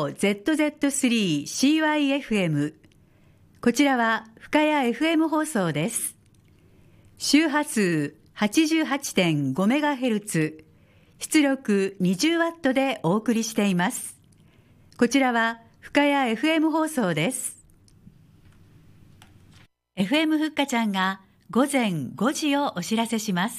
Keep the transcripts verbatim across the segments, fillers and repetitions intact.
オ ゼットゼットスリーシーワイエフエム こちらは深谷 エフエム 放送です。周波数 はちじゅうはちてんごメガヘルツ、出力 にじゅうワット でお送りしています。こちらは深谷 エフエム 放送です。 エフエム ふっかちゃんが午前ごじをお知らせします。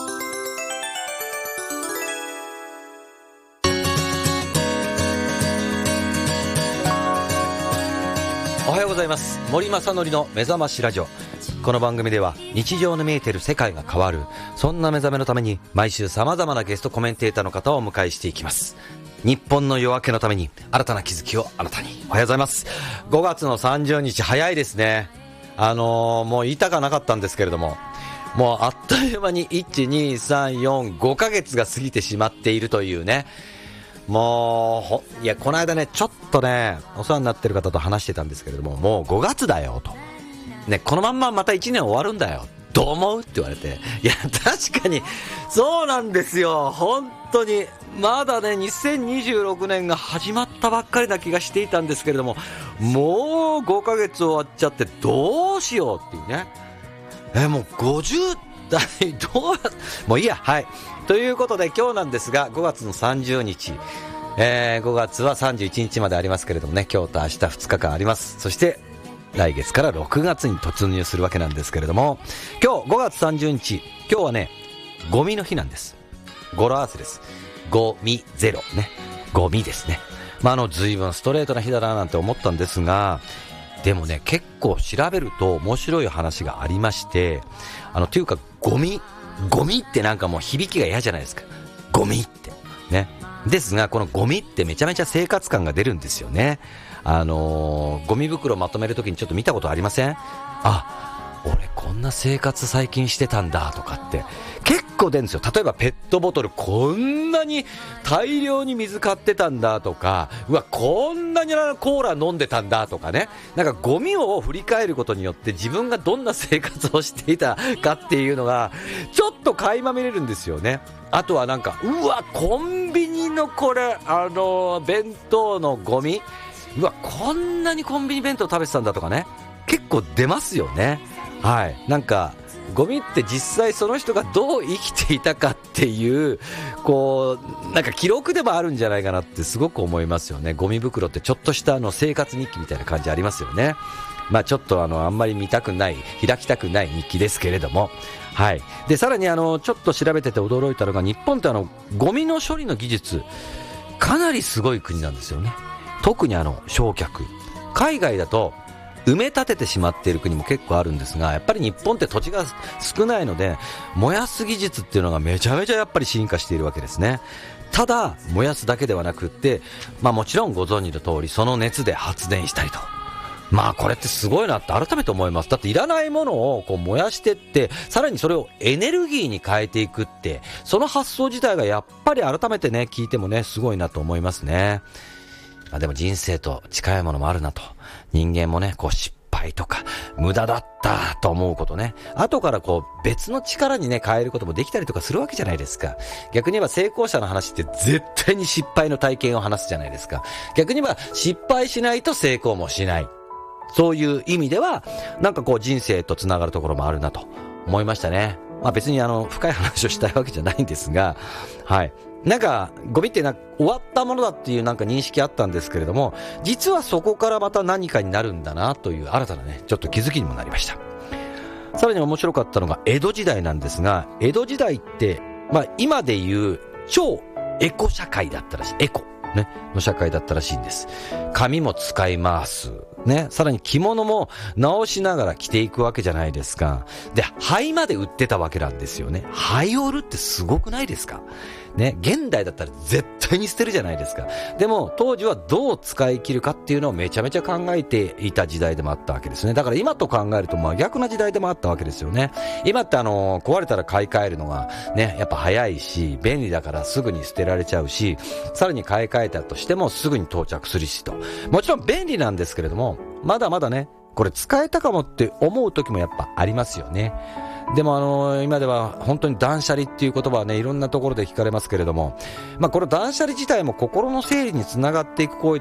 おはようございます。森正則の目覚ましラジオ。この番組では日常の見えている世界が変わる、そんな目覚めのために毎週様々なゲストコメンテーターの方をお迎えしていきます。日本の夜明けのために新たな気づきをあなたに。おはようございます。ごがつのさんじゅうにち、早いですね。あのー、もう言いたかなかったんですけれども、もうあっという間にいち、に、さん、よん、ごかげつが過ぎてしまっているというね。もうほいやこの間ねちょっとねお世話になってる方と話してたんですけれども、もうごがつだよと、ね、このまんままたいちねん終わるんだよ、どう思うって言われて、いや確かにそうなんですよ。本当にまだねにせんにじゅうろくねんが始まったばっかりな気がしていたんですけれども、もうごかげつ終わっちゃってどうしようっていうね。えもうごじゅうだいどうもういいや。はいということで今日なんですがごがつのさんじゅうにち、えー、ごがつはさんじゅういちにちまでありますけれどもね、今日と明日ふつかかんあります。そして来月からろくがつに突入するわけなんですけれども、今日ごがつさんじゅうにち、今日はねゴミの日なんです。語呂合わせです。ゴミゼロね、ゴミですね。まああの随分ストレートな日だななんて思ったんですが、でもね結構調べると面白い話がありまして、あのというかゴミゴミってなんかもう響きが嫌じゃないですか、ゴミってね。ですがこのゴミってめちゃめちゃ生活感が出るんですよね。あのー、ゴミ袋まとめるときにちょっと見たことありません？あ、俺こんな生活最近してたんだとかって結構出るんですよ。例えばペットボトルこんなに大量に水買ってたんだとか、うわこんなにコーラ飲んでたんだとかね。なんかゴミを振り返ることによって自分がどんな生活をしていたかっていうのがちょっと垣間見れるんですよね。あとはなんかうわコンビニのこれあのー、弁当のゴミ、うわこんなにコンビニ弁当食べてたんだとかね、結構出ますよね。はい、なんかゴミって実際その人がどう生きていたかっていうこうなんか記録でもあるんじゃないかなってすごく思いますよね。ゴミ袋ってちょっとしたあの生活日記みたいな感じありますよね。まあちょっとあのあんまり見たくない、開きたくない日記ですけれども、はい。でさらにあのちょっと調べてて驚いたのが、日本ってあのゴミの処理の技術かなりすごい国なんですよね。特にあの焼却、海外だと埋め立ててしまっている国も結構あるんですが、やっぱり日本って土地が少ないので燃やす技術っていうのがめちゃめちゃやっぱり進化しているわけですね。ただ燃やすだけではなくって、まあもちろんご存知の通りその熱で発電したりと、まあこれってすごいなって改めて思います。だっていらないものをこう燃やしてって、さらにそれをエネルギーに変えていくって、その発想自体がやっぱり改めてね聞いてもねすごいなと思いますね。まあ、でも人生と近いものもあるなと。人間もねこう失敗とか無駄だったと思うことね、後からこう別の力にね変えることもできたりとかするわけじゃないですか。逆に言えば成功者の話って絶対に失敗の体験を話すじゃないですか。逆に言えば失敗しないと成功もしない、そういう意味ではなんかこう人生とつながるところもあるなと思いましたね。まあ別にあの深い話をしたいわけじゃないんですが、はい、なんかゴミってな終わったものだっていうなんか認識あったんですけれども、実はそこからまた何かになるんだなという新たなねちょっと気づきにもなりました。さらに面白かったのが江戸時代なんですが、江戸時代ってまあ今でいう超エコ社会だったらしい、エコねの社会だったらしいんです。紙も使いますね、さらに着物も直しながら着ていくわけじゃないですか。で灰まで売ってたわけなんですよね。灰を売るってすごくないですかね。現代だったら絶対に捨てるじゃないですか。でも当時はどう使い切るかっていうのをめちゃめちゃ考えていた時代でもあったわけですね。だから今と考えると真逆な時代でもあったわけですよね。今ってあの壊れたら買い替えるのがねやっぱ早いし便利だからすぐに捨てられちゃうし、さらに買い替えたとしてもすぐに到着するしと、もちろん便利なんですけれども、まだまだねこれ使えたかもって思う時もやっぱありますよね。でもあの今では本当に断捨離っていう言葉はねいろんなところで聞かれますけれども、まあこの断捨離自体も心の整理につながっていく行為